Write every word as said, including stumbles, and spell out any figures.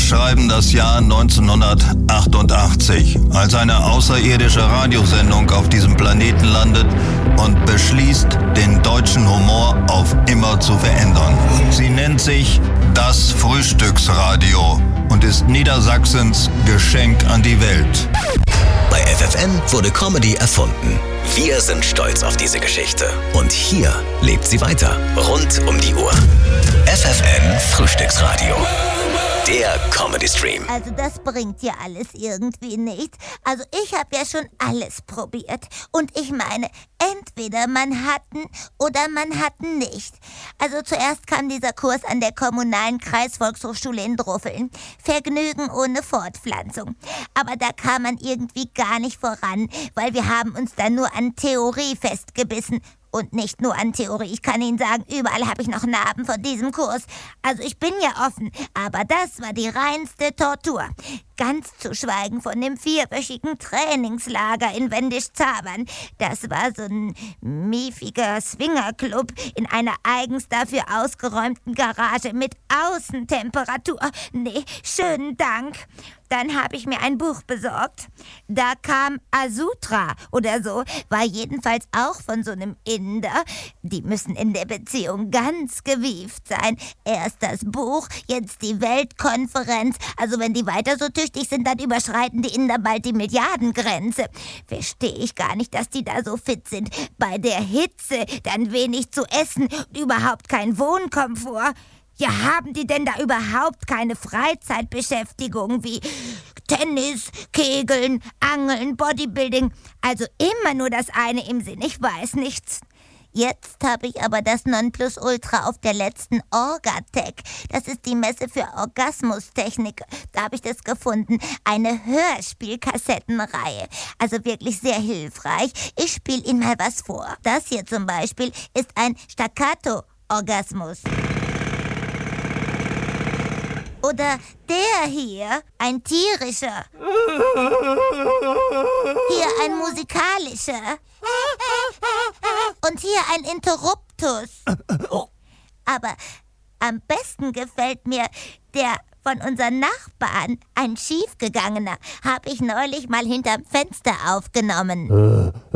schreiben das Jahr neunzehnhundertachtundachtzig, als eine außerirdische Radiosendung auf diesem Planeten landet und beschließt, den deutschen Humor auf immer zu verändern. Sie nennt sich das Frühstücksradio und ist Niedersachsens Geschenk an die Welt. Bei F F N wurde Comedy erfunden. Wir sind stolz auf diese Geschichte. Und hier lebt sie weiter. Rund um die Uhr. F F N Frühstücksradio. Der Comedy-Stream. Also das bringt ja alles irgendwie nichts. Also ich habe ja schon alles probiert. Und ich meine, entweder man hatten oder man hatten nicht. Also zuerst kam dieser Kurs an der kommunalen Kreisvolkshochschule in Druffeln. Vergnügen ohne Fortpflanzung. Aber da kam man irgendwie gar nicht voran, weil wir haben uns da nur an Theorie festgebissen. Und nicht nur an Theorie. Ich kann Ihnen sagen, überall habe ich noch Narben von diesem Kurs. Also ich bin ja offen, aber das war die reinste Tortur. Ganz zu schweigen von dem vierwöchigen Trainingslager in Wendisch-Zabern. Das war so ein miefiger Swingerclub in einer eigens dafür ausgeräumten Garage mit Außentemperatur. Nee, schönen Dank. Dann habe ich mir ein Buch besorgt. Da kam Asutra oder so, war jedenfalls auch von so einem Inder. Die müssen in der Beziehung ganz gewieft sein. Erst das Buch, jetzt die Weltkonferenz. Also wenn die weiter so tüchtig sind, dann überschreiten die Inder bald die Milliardengrenze. Verstehe ich gar nicht, dass die da so fit sind. Bei der Hitze dann wenig zu essen und überhaupt kein Wohnkomfort. Ja, haben die denn da überhaupt keine Freizeitbeschäftigung wie Tennis, Kegeln, Angeln, Bodybuilding? Also immer nur das eine im Sinn, ich weiß nichts. Jetzt habe ich aber das Nonplusultra auf der letzten Orgatech. Das ist die Messe für Orgasmustechnik. Da habe ich das gefunden. Eine Hörspielkassettenreihe. Also wirklich sehr hilfreich. Ich spiele Ihnen mal was vor. Das hier zum Beispiel ist ein Staccato-Orgasmus. Oder der hier, ein tierischer. Hier ein musikalischer. Und hier ein Interruptus. Aber am besten gefällt mir der von unseren Nachbarn, ein schiefgegangener, habe ich neulich mal hinterm Fenster aufgenommen.